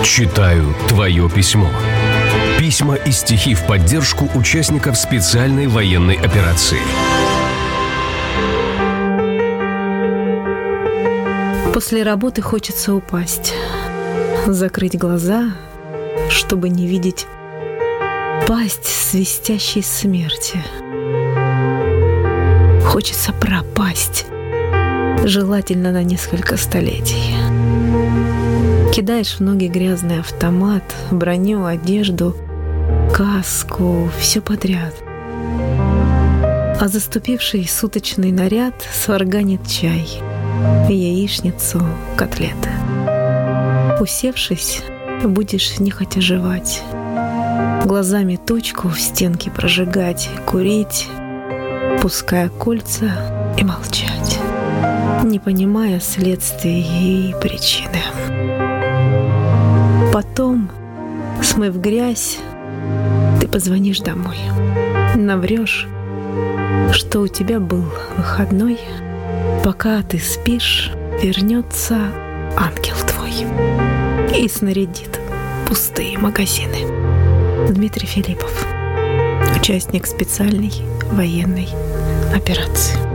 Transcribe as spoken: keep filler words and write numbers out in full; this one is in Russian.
Читаю твое письмо. Письма и стихи в поддержку участников специальной военной операции. После работы хочется упасть, закрыть глаза, чтобы не видеть пасть свистящей смерти. Хочется пропасть, желательно на несколько столетий. Кидаешь в ноги грязный автомат, броню, одежду, каску, все подряд. А заступивший суточный наряд сварганит чай, яичницу, котлеты. Усевшись, будешь нехотя жевать, глазами точку в стенке прожигать, курить, пуская кольца и молчать, не понимая следствий и причины. Потом, смыв грязь, ты позвонишь домой, наврешь, что у тебя был выходной. Пока ты спишь, вернется ангел твой и снарядит пустые магазины. Дмитрий Филиппов, участник специальной военной операции.